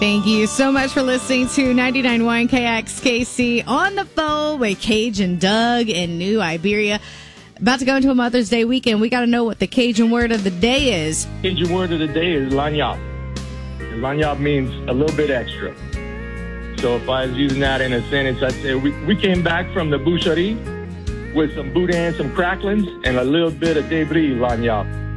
Thank you so much for listening to 99.1 KXKC on the phone with Cajun Doug in New Iberia. About to go into a Mother's Day weekend. We got to know what the Cajun word of the day is. Cajun word of the day is lanyap. And lanyap means a little bit extra. So if I was using that in a sentence, I'd say we came back from the boucherie with some boudin, some cracklings, and a little bit of debris lanyap.